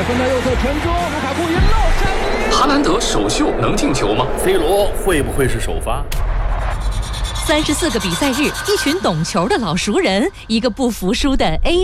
分的右侧传中，卢卡库一漏哈兰德首秀能进球吗 ？C 罗会不会是首发 ？34个比赛日，一群懂球的老熟人，一个不服输的 AI。